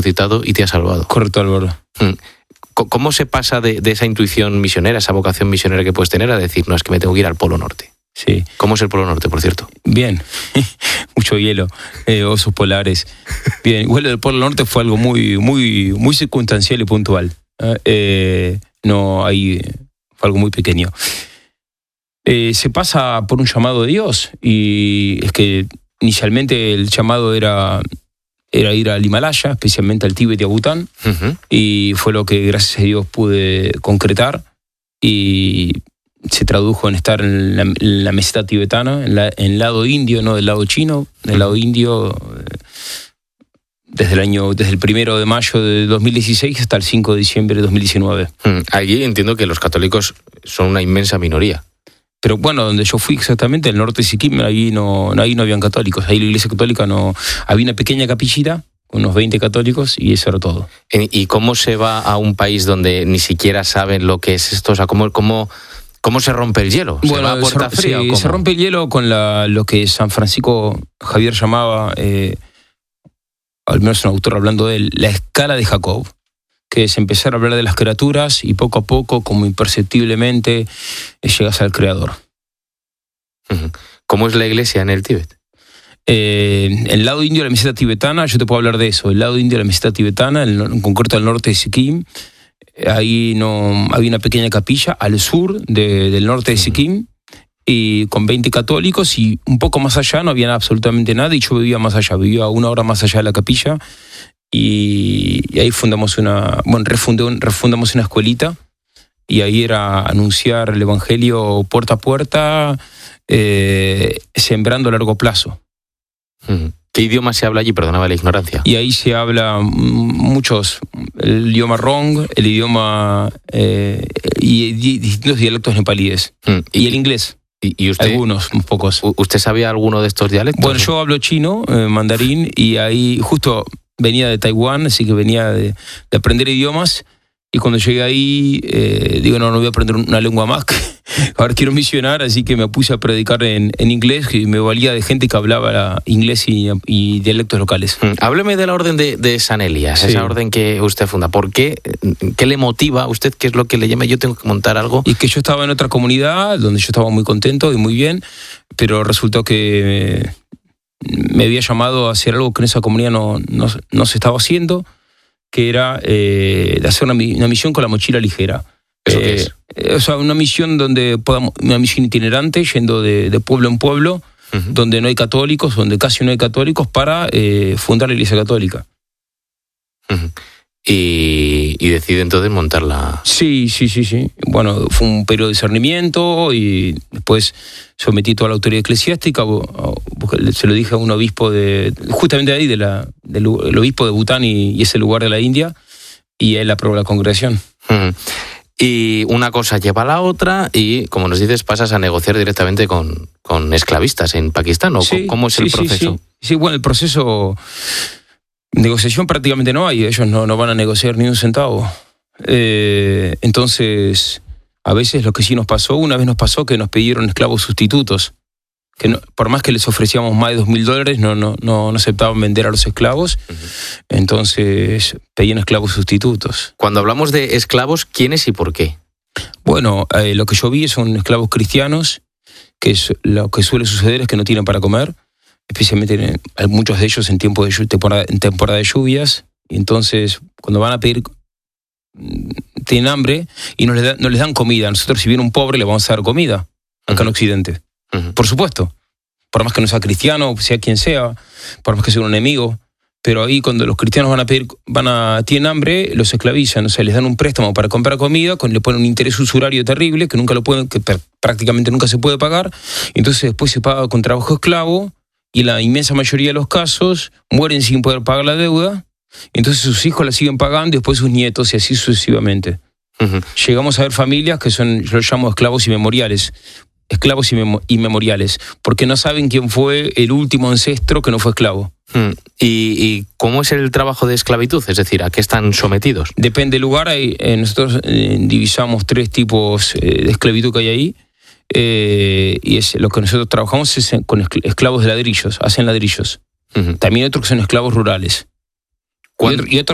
resucitado y te ha salvado. Correcto, Álvaro. ¿Cómo se pasa de esa intuición misionera, esa vocación misionera que puedes tener, a decir, no, es que me tengo que ir al Polo Norte? Sí. ¿Cómo es el Polo Norte, por cierto? Bien, mucho hielo, osos polares. Bien, igual el Polo Norte fue algo muy, muy, muy circunstancial y puntual. No, ahí fue algo muy pequeño. Se pasa por un llamado de Dios, y es que inicialmente el llamado era ir al Himalaya, especialmente al Tíbet y a Bután, y fue lo que gracias a Dios pude concretar, y se tradujo en estar en la meseta tibetana, en el lado indio, no del lado chino, del lado indio, desde el 1 de mayo de 2016 hasta el 5 de diciembre de 2019. Allí entiendo que los católicos son una inmensa minoría. Pero bueno, donde yo fui exactamente, el norte de Sikkim, ahí no habían católicos. Ahí la iglesia católica no... Había una pequeña capillita, unos 20 católicos, y eso era todo. ¿Y cómo se va a un país donde ni siquiera saben lo que es esto? O sea, ¿cómo se rompe el hielo? ¿Se va a puerta fría? Sí, se rompe el hielo con lo que San Francisco Javier llamaba, al menos un autor hablando de él, la escala de Jacob, que es empezar a hablar de las criaturas y poco a poco, como imperceptiblemente, llegas al Creador. ¿Cómo es la iglesia en el Tíbet? El lado indio de la meseta tibetana, yo te puedo hablar de eso. El lado indio de la meseta tibetana, en concreto al norte de Sikkim, ahí no había una pequeña capilla al sur del norte de Sikkim, y con 20 católicos, y un poco más allá no había absolutamente nada, y yo vivía más allá, vivía a 1 hora más allá de la capilla, y ahí refundamos una escuelita, y ahí era anunciar el evangelio puerta a puerta, sembrando a largo plazo. ¿Qué idioma se habla allí? Perdóname la ignorancia. Y ahí se habla muchos, el idioma Rong, el idioma y distintos dialectos nepalíes, y el inglés. ¿Y usted? Algunos, pocos. ¿Usted sabía alguno de estos dialectos? Bueno, yo hablo chino, mandarín, y ahí justo venía de Taiwán, así que venía de aprender idiomas. Y cuando llegué ahí, digo, no voy a aprender una lengua más. Ahora quiero misionar, así que me puse a predicar en inglés, y me valía de gente que hablaba inglés y dialectos locales. Hábleme de la orden de San Elías, sí. Esa orden que usted funda. ¿Por qué? ¿Qué le motiva a usted? ¿Qué es lo que le llama? Yo tengo que montar algo. Y que yo estaba en otra comunidad, donde yo estaba muy contento y muy bien, pero resultó que me había llamado a hacer algo que en esa comunidad no se estaba haciendo, que era de hacer una misión con la mochila ligera. ¿Eso qué es? O sea, una misión una misión itinerante, yendo de pueblo en pueblo, donde no hay católicos, donde casi no hay católicos, para fundar la Iglesia Católica. Y decide entonces montarla. Sí. Bueno, fue un periodo de discernimiento, y después sometí toda la autoridad eclesiástica. Se lo dije a un obispo justamente de ahí, del obispo de Bután y ese lugar de la India, y él aprobó la congregación. Y una cosa lleva a la otra, y como nos dices, pasas a negociar directamente con esclavistas en Pakistán, ¿o sí, cómo es el proceso? Sí, bueno, el proceso... Negociación prácticamente no hay, ellos no van a negociar ni un centavo. Entonces, a veces lo que sí nos pasó, una vez nos pasó que nos pidieron esclavos sustitutos, que por más que les ofrecíamos más de $2,000, no aceptaban vender a los esclavos, entonces pedían esclavos sustitutos. Cuando hablamos de esclavos, ¿quiénes y por qué? Bueno, lo que yo vi son esclavos cristianos, que es lo que suele suceder es que no tienen para comer, especialmente muchos de ellos en temporada de lluvias, y entonces cuando van a pedir, tienen hambre y no les dan comida. Nosotros, si viene un pobre, le vamos a dar comida acá en Occidente. Por supuesto, por más que no sea cristiano, sea quien sea, por más que sea un enemigo, pero ahí cuando los cristianos tienen hambre, los esclavizan, o sea, les dan un préstamo para comprar comida, le ponen un interés usurario terrible que prácticamente nunca se puede pagar, y entonces después se paga con trabajo esclavo, y la inmensa mayoría de los casos mueren sin poder pagar la deuda, entonces sus hijos la siguen pagando, y después sus nietos, y así sucesivamente. Llegamos a ver familias que yo los llamo esclavos inmemoriales, porque no saben quién fue el último ancestro que no fue esclavo. ¿Y cómo es el trabajo de esclavitud? Es decir, ¿a qué están sometidos? Depende del lugar. Nosotros divisamos 3 tipos de esclavitud que hay ahí. Y lo que nosotros trabajamos es con esclavos de ladrillos, hacen ladrillos. También otros que son esclavos rurales. Y otros